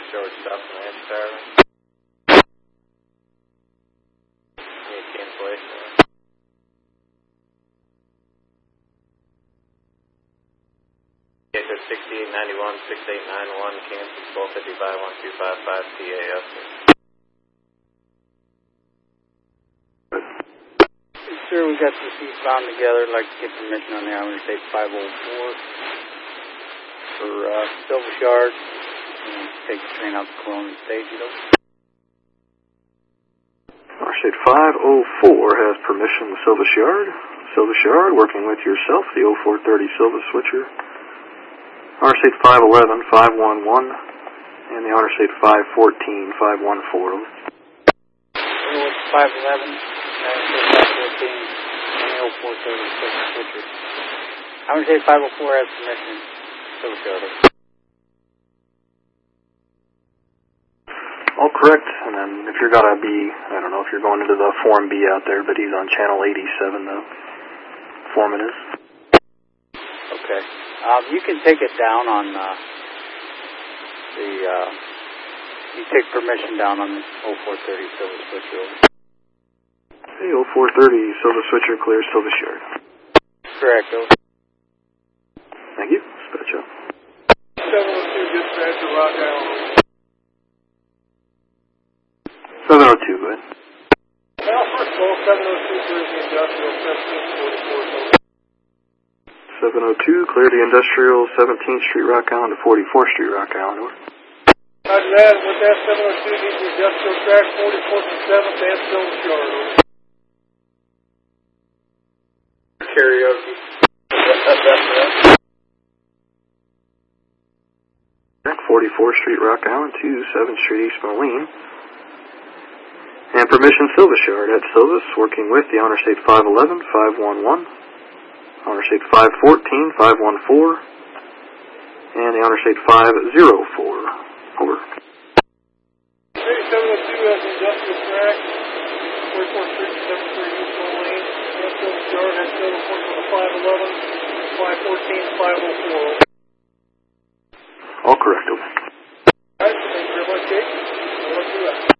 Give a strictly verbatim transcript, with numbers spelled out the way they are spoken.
shortstop and edge driver. Need cancellation. Case at sixty-eight ninety-one, sixty-eight ninety-one, cancel twelve fifty-five, one two five five T A F. Sir, we got the seats bound together. I'd like to get permission on the Interstate five oh four for uh, Silver Shard. And take the train out to Cologne and stage it over. Interstate five oh four has permission with Silver Shard. Silver Shard, working with yourself, the oh four thirty Silver Switcher. Interstate five eleven, five one one, and the Interstate five fourteen, five one four. five eleven, Interstate five fourteen, and the oh four thirty Silver Switcher. Interstate five oh four has permission. Silver Shard. All correct, and then if you're going to be, I don't know if you're going into the Form B out there, but he's on channel eighty-seven, the foreman is. Okay. Um, you can take it down on uh, the, uh, you take permission down on the oh four thirty Silver Switcher. Hey, oh four thirty Silver Switcher clears Silver Shard. Correct, over. Thank you. Dispatch up. seven oh two dispatch to Rock Island. seven oh two, go ahead. Well, first of all, seven oh two clears the industrial seventeen forty-four. seven oh two, clear the industrial seventeenth Street, Rock Island to forty-fourth Street, Rock Island. Over. Roger that. With that, seven oh two needs the industrial track forty-fourth and seventh and Silver Shard. Karaoke. forty-fourth Street, Rock Island to seventh Street, East Moline. And permission Silver Shard at Silvis, working with the Interstate five eleven, five one one, Interstate five fourteen, five one four, and the Interstate five oh four. Over. seven oh two has the industrial track, forty-fourth Street, seventh Street, East Moline, and Silver Shard has Silver Point with the five eleven, five fourteen, five oh four. All correct, over. All right, thank you very much, Jake. We'll do that.